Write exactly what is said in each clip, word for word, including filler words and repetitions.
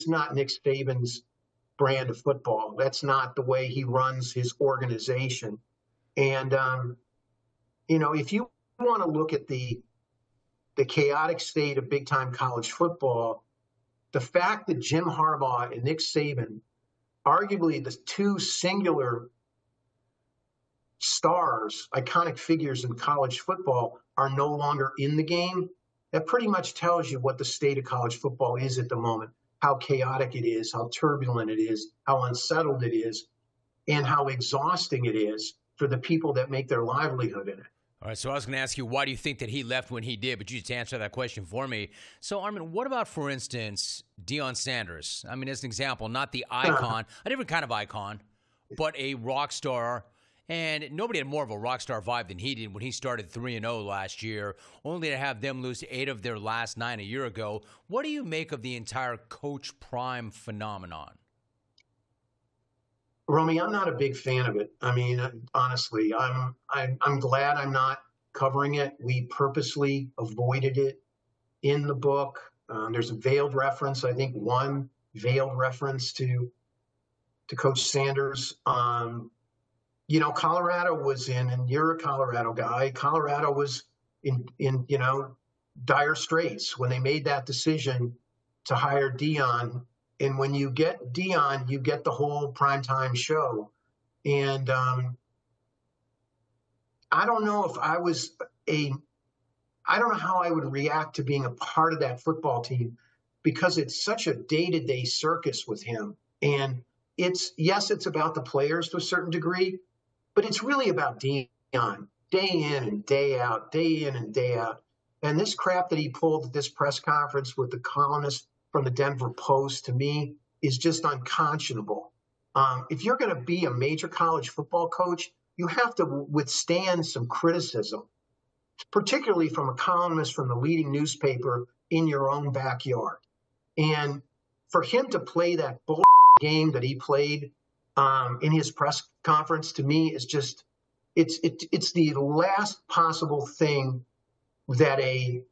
not Nick Saban's brand of football. That's not the way he runs his organization. And, um, you know, if you want to look at the the chaotic state of big-time college football, the fact that Jim Harbaugh and Nick Saban, arguably the two singular stars, iconic figures in college football, are no longer in the game, that pretty much tells you what the state of college football is at the moment, how chaotic it is, how turbulent it is, how unsettled it is, and how exhausting it is for the people that make their livelihood in it. All right, so I was going to ask you, why do you think that he left when he did, but you just answered that question for me. So, Armin, what about, for instance, Deion Sanders? I mean, as an example, not the icon, a different kind of icon, but a rock star. And nobody had more of a rock star vibe than he did when he started three and oh last year, only to have them lose eight of their last nine a year ago. What do you make of the entire Coach Prime phenomenon? Romy, I'm not a big fan of it. I mean, honestly, I'm, I'm I'm glad I'm not covering it. We purposely avoided it in the book. Um, there's a veiled reference, I think one veiled reference to to Coach Sanders. Um, you know, Colorado was in, and you're a Colorado guy. Colorado was in in you know dire straits when they made that decision to hire Deion. And when you get Deion, you get the whole primetime show. And um, I don't know if I was a – I don't know how I would react to being a part of that football team, because it's such a day-to-day circus with him. And it's – yes, it's about the players to a certain degree, but it's really about Deion, day in and day out, day in and day out. And this crap that he pulled at this press conference with the columnist from the Denver Post, to me, is just unconscionable. Um, if you're going to be a major college football coach, you have to withstand some criticism, particularly from a columnist from the leading newspaper in your own backyard. And for him to play that bull game that he played um, in his press conference, to me, is just, it's, it, it's the last possible thing that a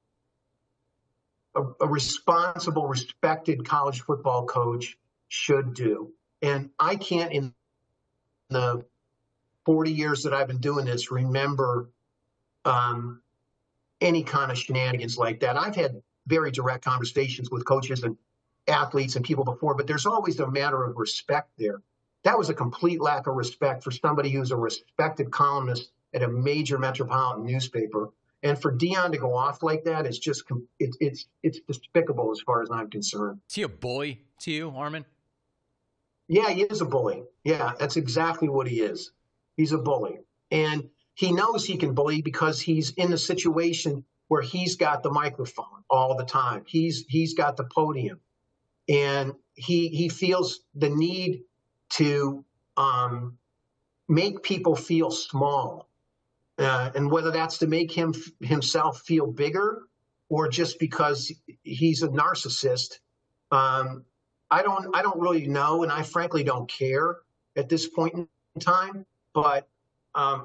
A, a responsible, respected college football coach should do. And I can't, in the forty years that I've been doing this, remember um, any kind of shenanigans like that. I've had very direct conversations with coaches and athletes and people before, but there's always a matter of respect there. That was a complete lack of respect for somebody who's a respected columnist at a major metropolitan newspaper. And for Deion to go off like that is just it, it's it's despicable as far as I'm concerned. Is he a bully to you, Armin? Yeah, he is a bully. Yeah, that's exactly what he is. He's a bully. And he knows he can bully because he's in a situation where he's got the microphone all the time. He's he's got the podium. And he he feels the need to um, make people feel small. Uh, and whether that's to make him himself feel bigger or just because he's a narcissist, um, I don't I don't really know, and I frankly don't care at this point in time. But um,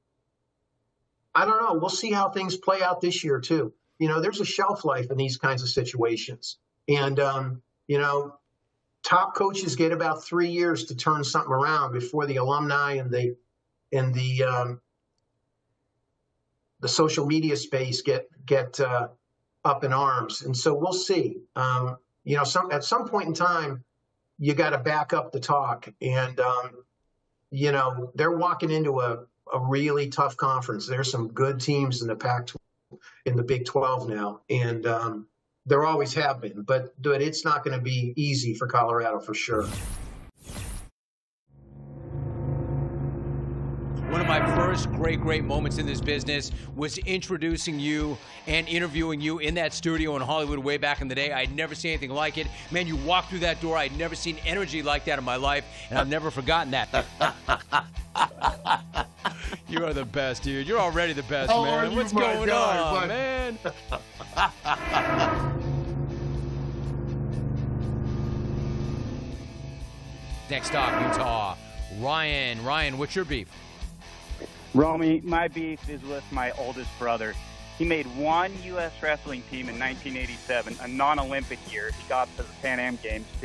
I don't know. We'll see how things play out this year too. You know, there's a shelf life in these kinds of situations, and um, you know, top coaches get about three years to turn something around before the alumni and the and the um, the social media space get get uh, up in arms. And so we'll see. Um, you know, some at some point in time, you got to back up the talk. And, um, you know, they're walking into a, a really tough conference. There's some good teams in the Pac twelve, in the Big twelve now. And um, there always have been. But, but it's not going to be easy for Colorado for sure. One of my first great, great moments in this business was introducing you and interviewing you in that studio in Hollywood way back in the day. I'd never seen anything like it. Man, you walked through that door. I'd never seen energy like that in my life, and I've never forgotten that. You are the best, dude. You're already the best, oh, man. What's going God, on, man? Next stop, Utah. Ryan. Ryan, what's your beef? Romy, my beef is with my oldest brother. He made one U S wrestling team in nineteen eighty-seven, a non-Olympic year. He got to the Pan Am Games.